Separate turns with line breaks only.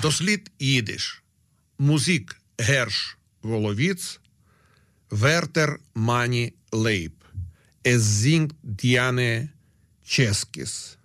Дослід їдиш. Музик Герш Воловіц, Вертер Мані Лейб. Es singt Diane Cheskis.